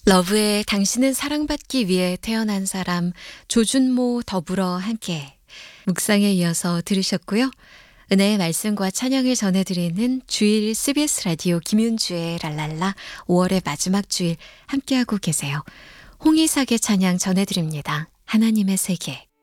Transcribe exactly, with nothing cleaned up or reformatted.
러브의 당신은 사랑받기 위해 태어난 사람 조준모 더불어 함께 묵상에 이어서 들으셨고요. 은혜의 말씀과 찬양을 전해드리는 주일 씨비에스 라디오 김윤주의 랄랄라 오월의 마지막 주일 함께하고 계세요. 홍희삭의 찬양 전해드립니다. 하나님의 세계.